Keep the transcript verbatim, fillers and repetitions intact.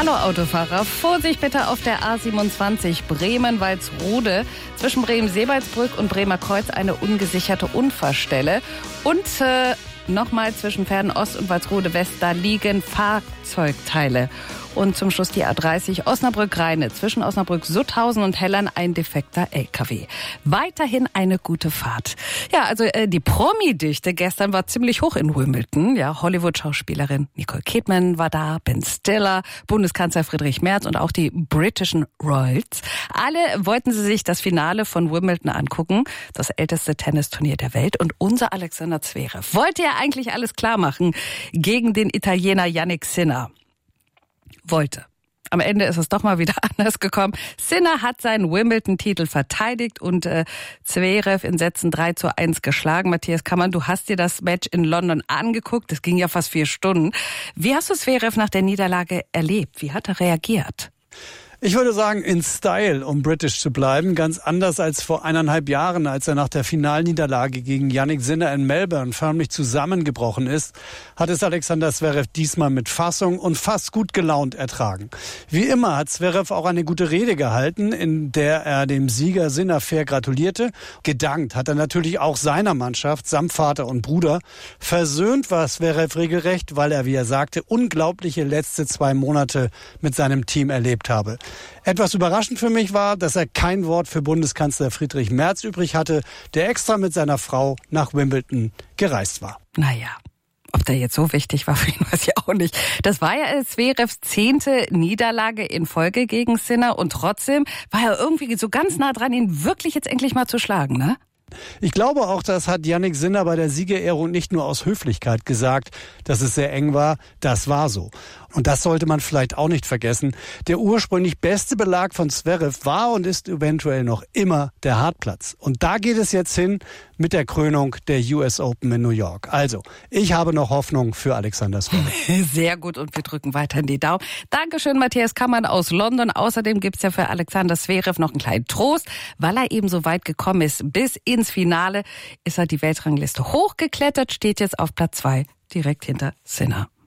Hallo Autofahrer, Vorsicht bitte auf der A siebenundzwanzig Bremen-Walsrode. Zwischen Bremen-Seebaldsbrück und Bremer Kreuz eine ungesicherte Unfallstelle. Und äh, nochmal zwischen Pferden-Ost und Walsrode-West, da liegen Fahrzeugteile. Und zum Schluss die A dreißig Osnabrück-Rheine. Zwischen Osnabrück-Sutthausen und Hellern ein defekter L K W. Weiterhin eine gute Fahrt. Ja, also äh, die Promi-Dichte gestern war ziemlich hoch in Wimbledon. Ja, Hollywood-Schauspielerin Nicole Kidman war da, Ben Stiller, Bundeskanzler Friedrich Merz und auch die britischen Royals. Alle wollten sie sich das Finale von Wimbledon angucken, das älteste Tennisturnier der Welt. Und unser Alexander Zverev wollte ja eigentlich alles klar machen gegen den Italiener Jannik Sinner. Wollte. Am Ende ist es doch mal wieder anders gekommen. Sinner hat seinen Wimbledon-Titel verteidigt und äh, Zverev in Sätzen drei zu eins geschlagen. Matthias Kammann, du hast dir das Match in London angeguckt. Das ging ja fast vier Stunden. Wie hast du Zverev nach der Niederlage erlebt? Wie hat er reagiert? Ich würde sagen, in Style, um britisch zu bleiben. Ganz anders als vor eineinhalb Jahren, als er nach der Finalniederlage gegen Jannik Sinner in Melbourne förmlich zusammengebrochen ist, hat es Alexander Zverev diesmal mit Fassung und fast gut gelaunt ertragen. Wie immer hat Zverev auch eine gute Rede gehalten, in der er dem Sieger Sinner fair gratulierte. Gedankt hat er natürlich auch seiner Mannschaft, samt Vater und Bruder. Versöhnt war Zverev regelrecht, weil er, wie er sagte, unglaubliche letzte zwei Monate mit seinem Team erlebt habe. Etwas überraschend für mich war, dass er kein Wort für Bundeskanzler Friedrich Merz übrig hatte, der extra mit seiner Frau nach Wimbledon gereist war. Naja, ob der jetzt so wichtig war für ihn, weiß ich auch nicht. Das war ja Zverevs zehnte Niederlage in Folge gegen Sinner und trotzdem war er irgendwie so ganz nah dran, ihn wirklich jetzt endlich mal zu schlagen, ne? Ich glaube auch, das hat Jannik Sinner bei der Siegerehrung nicht nur aus Höflichkeit gesagt, dass es sehr eng war. Das war so. Und das sollte man vielleicht auch nicht vergessen. Der ursprünglich beste Belag von Zverev war und ist eventuell noch immer der Hartplatz. Und da geht es jetzt hin mit der Krönung der U S Open in New York. Also, ich habe noch Hoffnung für Alexander Zverev. Sehr gut und wir drücken weiterhin die Daumen. Dankeschön, Matthias Kammann aus London. Außerdem gibt's ja für Alexander Zverev noch einen kleinen Trost, weil er eben so weit gekommen ist. Bis ins Finale ist er die Weltrangliste hochgeklettert, steht jetzt auf Platz zwei, direkt hinter Sinner.